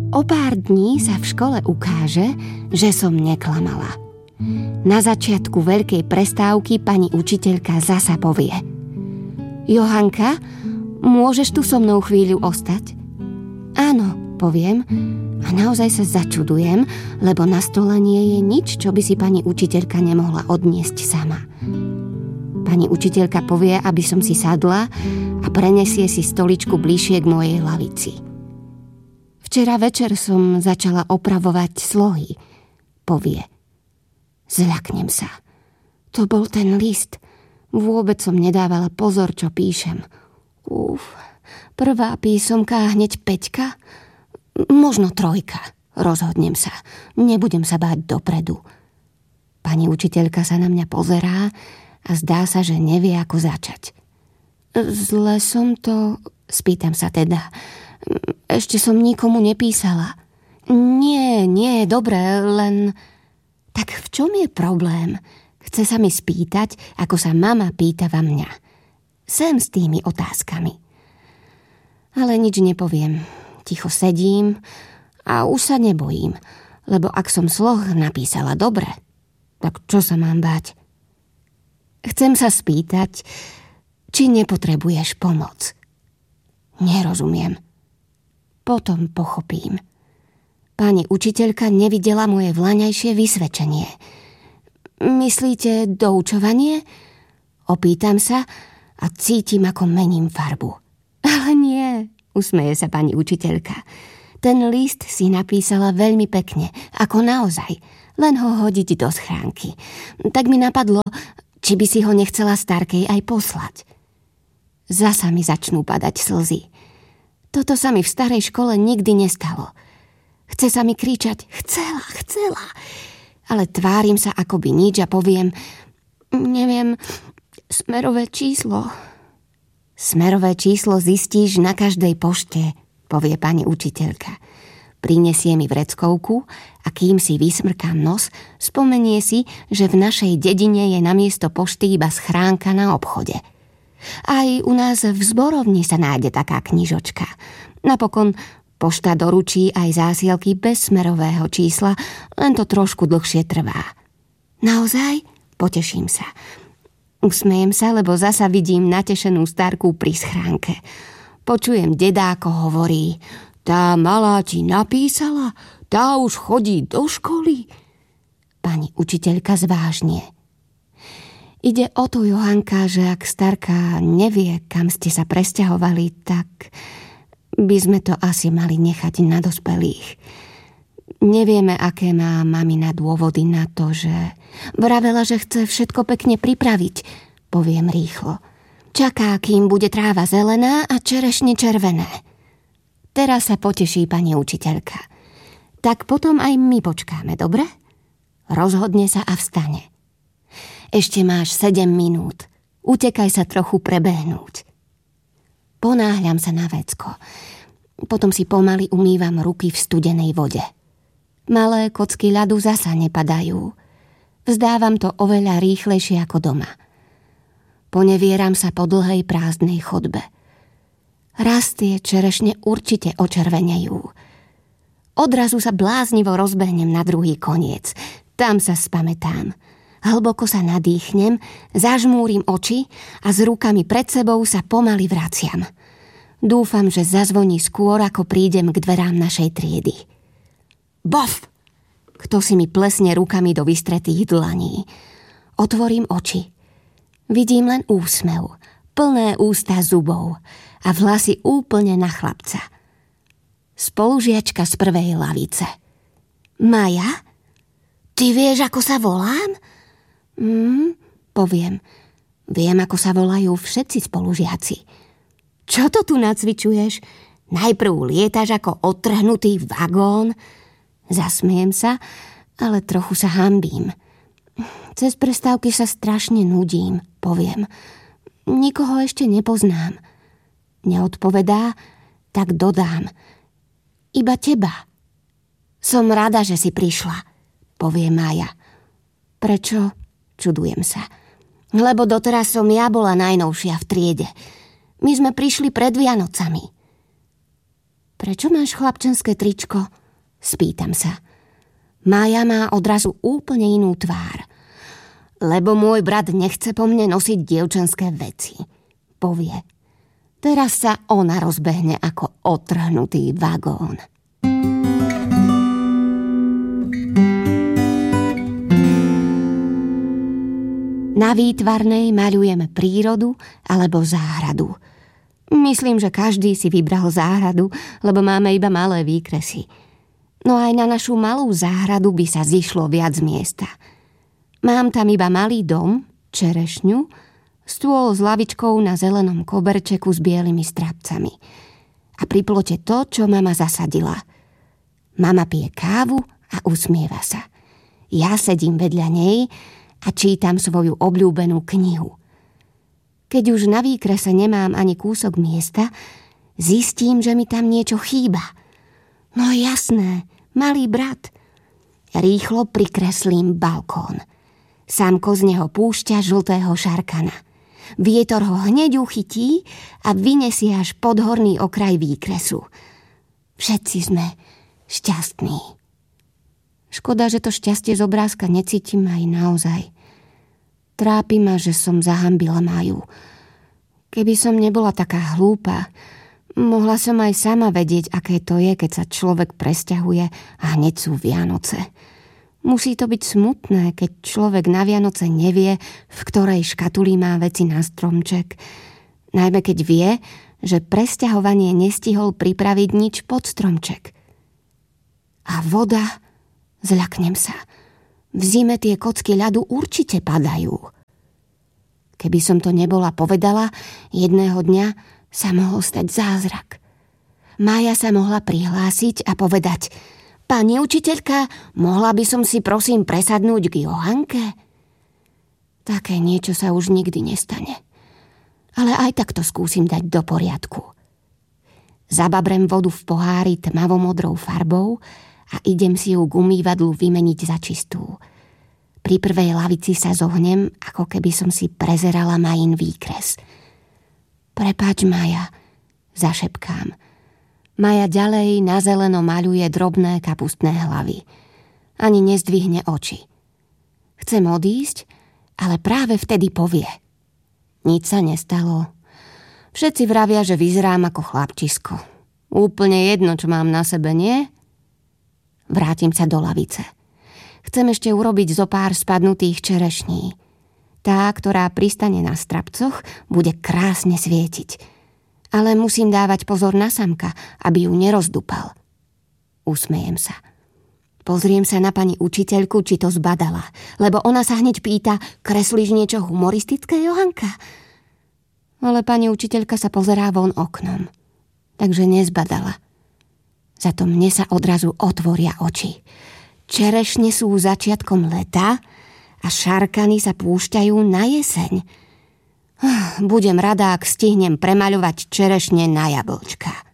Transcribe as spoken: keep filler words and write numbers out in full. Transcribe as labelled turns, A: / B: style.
A: O pár dní sa v škole ukáže, že som neklamala. Na začiatku veľkej prestávky pani učiteľka zasa povie: Johanka, môžeš tu so mnou chvíľu ostať? Áno, poviem a naozaj sa začudujem, lebo na stole nie je nič, čo by si pani učiteľka nemohla odniesť sama. Pani učiteľka povie, aby som si sadla a prenesie si stoličku bližšie k mojej lavici. Včera večer som začala opravovať slohy, povie. Zľaknem sa. To bol ten list. Vôbec som nedávala pozor, čo píšem. Uf, prvá písomka a hneď päťka? Možno trojka. Rozhodnem sa. Nebudem sa báť dopredu. Pani učiteľka sa na mňa pozerá a zdá sa, že nevie, ako začať. Zle som to... Spýtam sa teda... Ešte som nikomu nepísala. Nie, nie, dobre, len... Tak v čom je problém? Chce sa mi spýtať, ako sa mama pýtava mňa. Sem s tými otázkami. Ale nič nepoviem. Ticho sedím a už sa nebojím, lebo ak som sloh napísala dobre, tak čo sa mám báť? Chcem sa spýtať, či nepotrebuješ pomoc. Nerozumiem. Potom pochopím. Pani učiteľka nevidela moje vlaňajšie vysvedčenie. Myslíte doučovanie? Opýtam sa a cítim, ako mením farbu. Ale nie, usmeje sa pani učiteľka. Ten list si napísala veľmi pekne, ako naozaj, len ho hodiť do schránky. Tak mi napadlo, či by si ho nechcela starkej aj poslať. Zasa mi začnú padať slzy. Toto sa mi v starej škole nikdy nestalo. Chce sa mi kričať, chcela, chcela. Ale tvárim sa akoby nič a poviem, neviem, smerové číslo. Smerové číslo zistíš na každej pošte, povie pani učiteľka. Prinesie mi vreckovku a kým si vysmrkám nos, spomenie si, že v našej dedine je namiesto pošty iba schránka na obchode. Aj u nás v zborovni sa nájde taká knižočka. Napokon pošta doručí aj zásielky bez smerového čísla, len to trošku dlhšie trvá. Naozaj? Poteším sa. Usmejem sa, lebo zasa vidím natešenú starku pri schránke. Počujem deda, ako hovorí: tá malá ti napísala? Tá už chodí do školy? Pani učiteľka zvážnie. Ide o to, Johanka, že ak starka nevie, kam ste sa presťahovali, tak by sme to asi mali nechať na dospelých. Nevieme, aké má mamina dôvody na to, že... Vravela, že chce všetko pekne pripraviť, poviem rýchlo. Čaká, kým bude tráva zelená a čerešne červené. Teraz sa poteší pani učiteľka. Tak potom aj my počkáme, dobre? Rozhodne sa a vstane. Ešte máš sedem minút. Utekaj sa trochu prebehnúť. Ponáhľam sa na vecko. Potom si pomaly umývam ruky v studenej vode. Malé kocky ľadu zasa nepadajú. Vzdávam to oveľa rýchlejšie ako doma. Ponevieram sa po dlhej prázdnej chodbe. Raz tie čerešne určite očervenejú. Odrazu sa bláznivo rozbehnem na druhý koniec. Tam sa spamätám. Hlboko sa nadýchnem, zažmúrim oči a s rukami pred sebou sa pomaly vraciam. Dúfam, že zazvoní skôr, ako prídem k dverám našej triedy. Bof! Kto si mi plesne rukami do vystretých dlaní. Otvorím oči. Vidím len úsmev, plné ústa zubov a vlasy úplne na chlapca. Spolužiačka z prvej lavice. Maja? Ty vieš, ako sa volám? Mm, poviem. Viem, ako sa volajú všetci spolužiaci. Čo to tu nacvičuješ? Najprv lietaš ako odtrhnutý vagón. Zasmiem sa, ale trochu sa hanbím. Cez prestávky sa strašne nudím, poviem. Nikoho ešte nepoznám. Neodpovedá, tak dodám. Iba teba. Som rada, že si prišla, povie Mája. Prečo? Čudujem sa. Lebo doteraz som ja bola najnovšia v triede. My sme prišli pred Vianocami. Prečo máš chlapčenské tričko? Spýtam sa. Mája má odrazu úplne inú tvár. Lebo môj brat nechce po mne nosiť dievčenské veci, povie. Teraz sa ona rozbehne ako otrhnutý vagón. Na výtvarnej maľujeme prírodu alebo záhradu. Myslím, že každý si vybral záhradu, lebo máme iba malé výkresy. No aj na našu malú záhradu by sa zišlo viac miesta. Mám tam iba malý dom, čerešňu, stôl s lavičkou na zelenom koberčeku s bielými strapcami. A pri plote to, čo mama zasadila. Mama pije kávu a usmieva sa. Ja sedím vedľa nej a čítam svoju obľúbenú knihu. Keď už na výkrese nemám ani kúsok miesta, zistím, že mi tam niečo chýba. No jasné, malý brat. Rýchlo prikreslím balkón. Sámko z neho púšťa žltého šarkana. Vietor ho hneď uchytí a vyniesie až pod horný okraj výkresu. Všetci sme šťastní. Škoda, že to šťastie z obrázka necítim aj naozaj. Trápi ma, že som zahambila Máju. Keby som nebola taká hlúpa, mohla som aj sama vedieť, aké to je, keď sa človek presťahuje a hneď sú Vianoce. Musí to byť smutné, keď človek na Vianoce nevie, v ktorej škatuli má veci na stromček. Najmä keď vie, že presťahovanie nestihol pripraviť nič pod stromček. A voda, zľaknem sa. V zime tie kocky ľadu určite padajú. Keby som to nebola povedala, jedného dňa sa mohol stať zázrak. Mája sa mohla prihlásiť a povedať: Pani učiteľka, mohla by som si prosím presadnúť k Johanke? Také niečo sa už nikdy nestane. Ale aj tak to skúsim dať do poriadku. Zababrem vodu v pohári tmavomodrou farbou a idem si ju k umývadlu vymeniť za čistú. Pri prvej lavici sa zohnem, ako keby som si prezerala Majin výkres. Prepáč, Maja, zašepkám. Maja ďalej na zeleno maľuje drobné kapustné hlavy. Ani nezdvihne oči. Chcem odísť, ale práve vtedy povie: Nič sa nestalo. Všetci vravia, že vyzerám ako chlapčisko. Úplne jedno, čo mám na sebe, nie? Vrátim sa do lavice. Chcem ešte urobiť zo pár spadnutých čerešní. Tá, ktorá pristane na strapcoch, bude krásne svietiť. Ale musím dávať pozor na Samka, aby ju nerozdupal. Usmejem sa. Pozriem sa na pani učiteľku, či to zbadala, lebo ona sa hneď pýta: kreslíš niečo humoristické, Johanka? Ale pani učiteľka sa pozerá von oknom, takže nezbadala. Za to mne sa odrazu otvoria oči. Čerešne sú začiatkom leta a šarkany sa púšťajú na jeseň. Budem rada, ak stihnem premaľovať čerešne na jablčka.